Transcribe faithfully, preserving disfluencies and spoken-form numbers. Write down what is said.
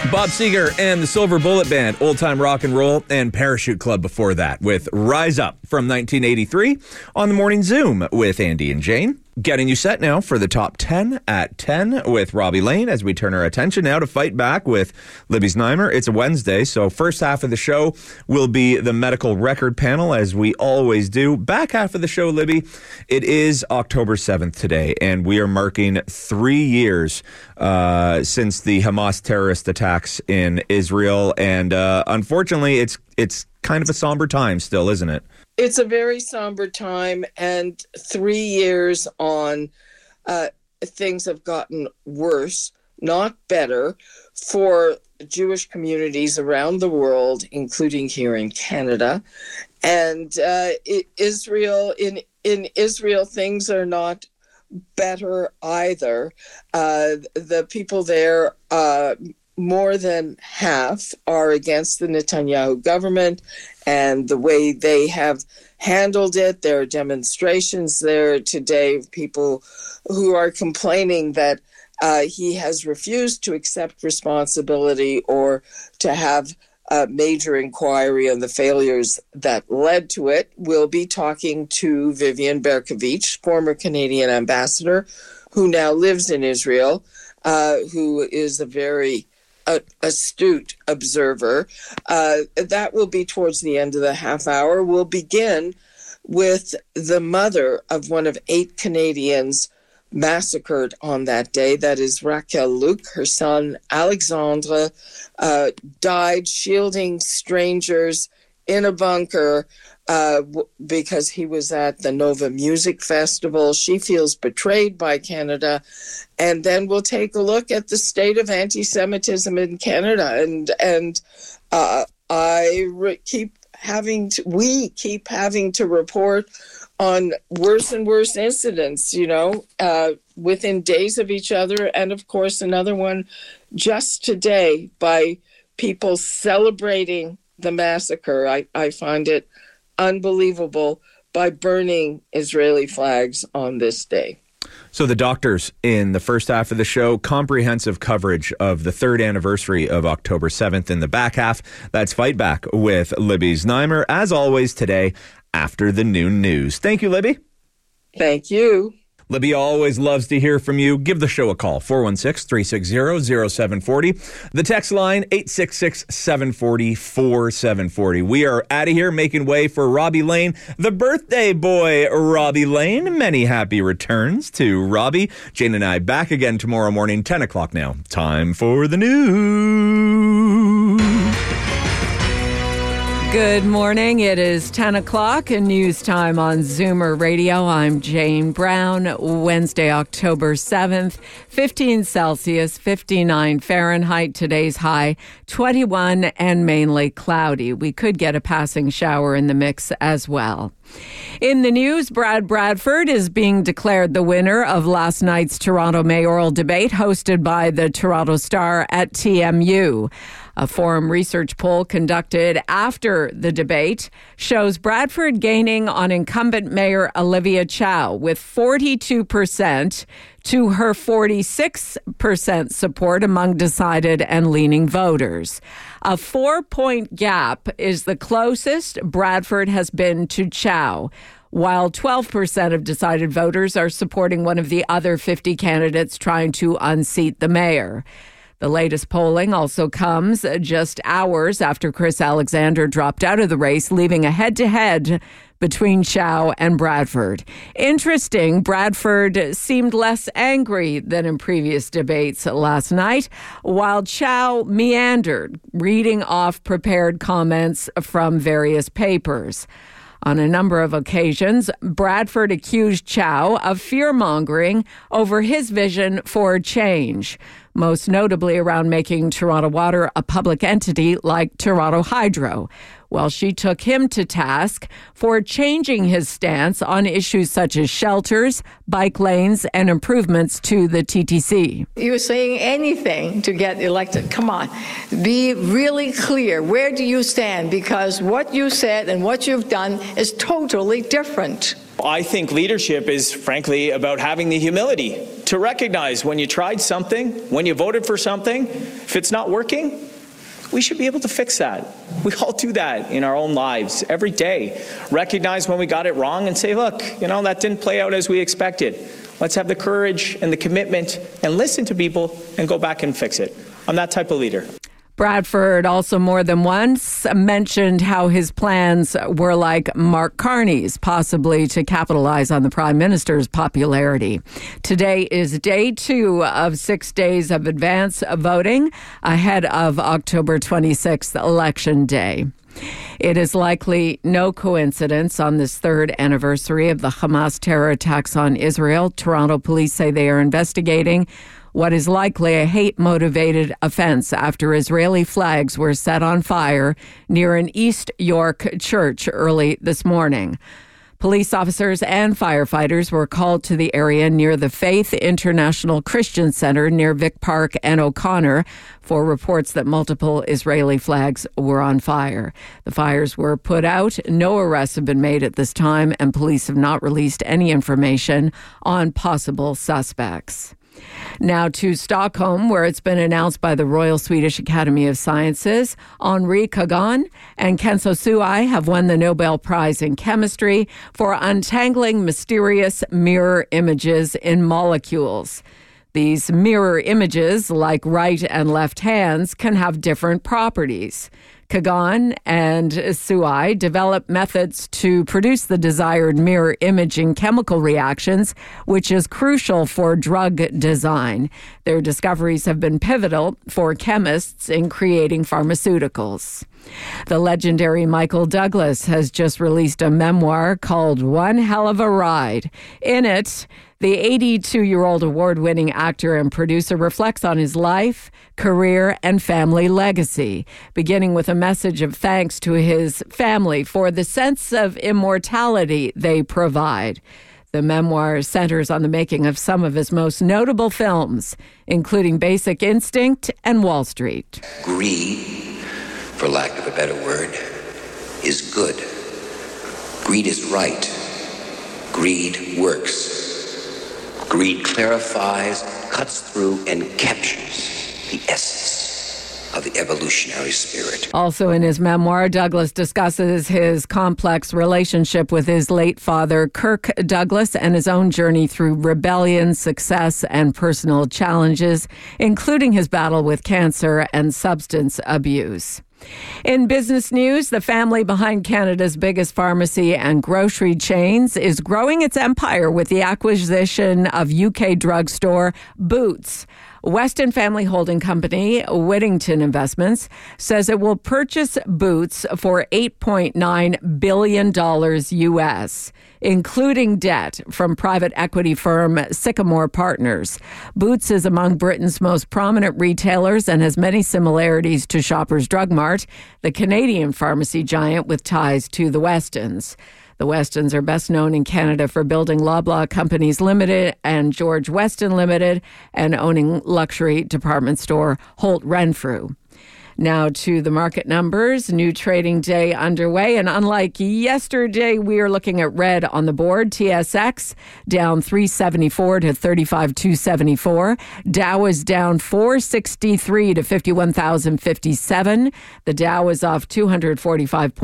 Bob Seger and the Silver Bullet Band, Old Time Rock and Roll, and Parachute Club before that with Rise Up from nineteen eighty-three on the Morning Zoom with Andy and Jane. Getting you set now for the top ten at ten with Robbie Lane as we turn our attention now to Fight Back with Libby Znaimer. It's a Wednesday, so first half of the show will be the medical record panel as we always do. Back half of the show, Libby, it is October seventh today, and we are marking three years uh, since the Hamas terrorist attacks in Israel, and uh, unfortunately, it's it's kind of a somber time still, isn't it? It's a very somber time, and three years on, uh, things have gotten worse, not better, for Jewish communities around the world, including here in Canada. And uh, it, Israel, in in Israel, things are not better either. Uh, the people there, uh, more than half, are against the Netanyahu government and the way they have handled it. There are demonstrations there today of people who are complaining that uh, he has refused to accept responsibility or to have a major inquiry on the failures that led to it. We'll be talking to Vivian Berkovich, former Canadian ambassador, who now lives in Israel, uh, who is a very A, astute observer. Uh, that will be towards the end of the half hour. We'll begin with the mother of one of eight Canadians massacred on that day. That is Raquel Luc. Her son, Alexandre, uh, died shielding strangers in a bunker uh, w- because he was at the Nova Music Festival. She feels betrayed by Canada. And then we'll take a look at the state of anti-Semitism in Canada. And and uh, I re- keep having to, we keep having to report on worse and worse incidents, you know, uh, within days of each other. And of course, another one just today by people celebrating the massacre. I, I find it unbelievable, by burning Israeli flags on this day. So the doctors in the first half of the show, comprehensive coverage of the third anniversary of October seventh. In the back half, that's Fight Back with Libby Znaimer, as always today after the noon news. Thank you, Libby. Thank you. Libby always loves to hear from you. Give the show a call, four one six, three six zero, zero seven four zero. The text line, eight six six, seven four zero, four seven four zero. We are out of here, making way for Robbie Lane, the birthday boy, Robbie Lane. Many happy returns to Robbie. Jane and I back again tomorrow morning, ten o'clock now. Time for the news. Good morning. It is ten o'clock and news time on Zoomer Radio. I'm Jane Brown. Wednesday, October seventh, fifteen Celsius, fifty-nine Fahrenheit. Today's high, twenty-one, and mainly cloudy. We could get a passing shower in the mix as well. In the news, Brad Bradford is being declared the winner of last night's Toronto mayoral debate hosted by the Toronto Star at T M U. A Forum research poll conducted after the debate shows Bradford gaining on incumbent Mayor Olivia Chow with forty-two percent to her forty-six percent support among decided and leaning voters. A four-point gap is the closest Bradford has been to Chow, while twelve percent of decided voters are supporting one of the other fifty candidates trying to unseat the mayor. The latest polling also comes just hours after Chris Alexander dropped out of the race, leaving a head-to-head between Chow and Bradford. Interesting, Bradford seemed less angry than in previous debates last night, while Chow meandered, reading off prepared comments from various papers. On a number of occasions, Bradford accused Chow of fear-mongering over his vision for change, most notably around making Toronto Water a public entity like Toronto Hydro, while she took him to task for changing his stance on issues such as shelters, bike lanes, and improvements to the T T C. You're saying anything to get elected. Come on. Be really clear. Where do you stand? Because what you said and what you've done is totally different. I think leadership is, frankly, about having the humility to recognize when you tried something, when you voted for something, if it's not working, we should be able to fix that. We all do that in our own lives every day. Recognize when we got it wrong and say, look, you know, that didn't play out as we expected. Let's have the courage and the commitment and listen to people and go back and fix it. I'm that type of leader. Bradford also more than once mentioned how his plans were like Mark Carney's, possibly to capitalize on the Prime Minister's popularity. Today is day two of six days of advance voting ahead of October twenty-sixth, Election Day. It is likely no coincidence on this third anniversary of the Hamas terror attacks on Israel. Toronto police say they are investigating what is likely a hate-motivated offense after Israeli flags were set on fire near an East York church early this morning. Police officers and firefighters were called to the area near the Faith International Christian Center near Vic Park and O'Connor for reports that multiple Israeli flags were on fire. The fires were put out. No arrests have been made at this time, and police have not released any information on possible suspects. Now to Stockholm, where it's been announced by the Royal Swedish Academy of Sciences, Henri Kagan and Kenzo Suai have won the Nobel Prize in Chemistry for untangling mysterious mirror images in molecules. These mirror images, like right and left hands, can have different properties. Kagan and Suai developed methods to produce the desired mirror image in chemical reactions, which is crucial for drug design. Their discoveries have been pivotal for chemists in creating pharmaceuticals. The legendary Michael Douglas has just released a memoir called One Hell of a Ride. In it, the eighty-two-year-old award-winning actor and producer reflects on his life, career, and family legacy, beginning with a message of thanks to his family for the sense of immortality they provide. The memoir centers on the making of some of his most notable films, including Basic Instinct and Wall Street. Greed, for lack of a better word, is good. Greed is right. Greed works. Greed clarifies, cuts through, and captures the essence of the evolutionary spirit. Also in his memoir, Douglas discusses his complex relationship with his late father, Kirk Douglas, and his own journey through rebellion, success, and personal challenges, including his battle with cancer and substance abuse. In business news, the family behind Canada's biggest pharmacy and grocery chains is growing its empire with the acquisition of U K drugstore Boots. Weston Family Holding Company, Whittington Investments, says it will purchase Boots for eight point nine billion dollars U S, including debt from private equity firm Sycamore Partners. Boots is among Britain's most prominent retailers and has many similarities to Shoppers Drug Mart, the Canadian pharmacy giant with ties to the Westons. The Westons are best known in Canada for building Loblaw Companies Limited and George Weston Limited and owning luxury department store Holt Renfrew. Now to the market numbers. New trading day underway. And unlike yesterday, we are looking at red on the board. T S X down three seventy-four to thirty-five two seventy-four. Dow is down four sixty-three to fifty-one thousand fifty-seven. The Dow is off two hundred forty-five points.